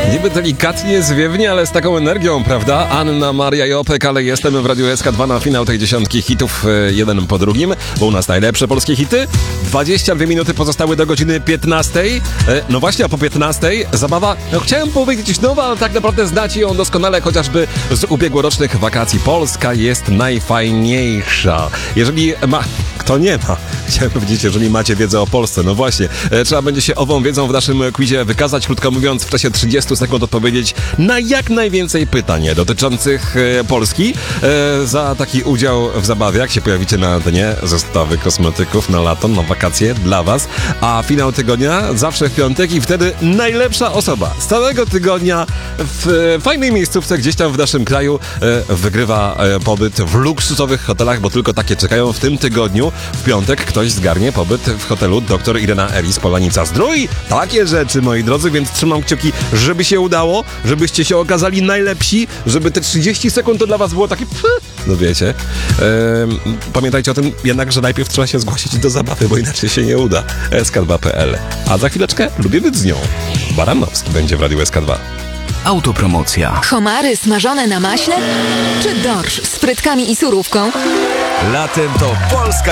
Niby delikatnie, zwiewnie, ale z taką energią, prawda? Anna Maria Jopek, ale jestem w Radiu SK2 na finał tej dziesiątki hitów, jeden po drugim, bo u nas najlepsze polskie hity. 22 minuty pozostały do godziny 15. No właśnie, a po 15 zabawa, no chciałem powiedzieć nowa, ale tak naprawdę znacie ją doskonale, chociażby z ubiegłorocznych wakacji. Polska jest najfajniejsza. Jeżeli ma... Kto nie ma? Chciałem powiedzieć, jeżeli macie wiedzę o Polsce. No właśnie, trzeba będzie się ową wiedzą w naszym quizie wykazać, krótko mówiąc, w czasie 30 sekund odpowiedzieć na jak najwięcej pytań dotyczących Polski. Za taki udział w zabawie, jak się pojawicie na antenie, zestawy kosmetyków na lato, na wakacje dla was. A finał tygodnia zawsze w piątek i wtedy najlepsza osoba z całego tygodnia w fajnej miejscówce gdzieś tam w naszym kraju wygrywa pobyt w luksusowych hotelach, bo tylko takie czekają w tym tygodniu. W piątek ktoś zgarnie pobyt w hotelu Dr. Irena Elis Polanica Zdrój. Takie rzeczy, moi drodzy, więc trzymam kciuki, żeby się udało, żebyście się okazali najlepsi, żeby te 30 sekund to dla was było takie... No wiecie. Pamiętajcie o tym jednak, że najpierw trzeba się zgłosić do zabawy, bo inaczej się nie uda. SK2.pl. A za chwileczkę lubię być z nią. Baranowski będzie w Radiu SK2. Autopromocja. Homary smażone na maśle? Czy dorsz z frytkami i surówką? Latem to Polska